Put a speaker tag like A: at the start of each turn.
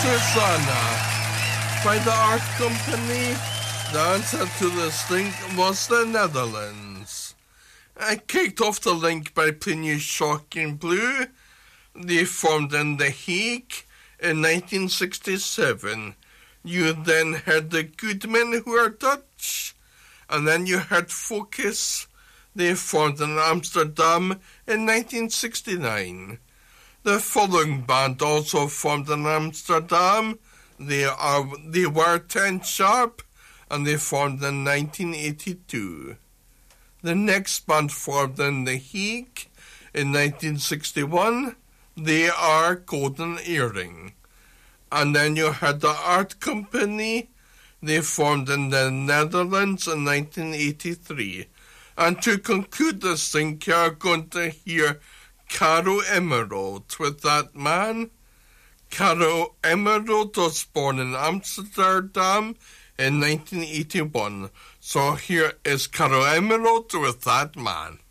A: Susanna by the art company. The answer to this link was the Netherlands. I kicked off the link by playing you Shocking Blue. They formed in The Hague in 1967. You then heard the Goodmen, who are Dutch, and then you heard Focus. They formed in Amsterdam in 1969. The following band also formed in Amsterdam. They were 10 Sharp, and they formed in 1982. The next band formed in The Hague in 1961. They are Golden Earring. And then you had the Art Company. They formed in the Netherlands in 1983. And to conclude this thing, you're going to hear Caro Emerald with That Man. Caro Emerald was born in Amsterdam in 1981. So here is Caro Emerald with That Man.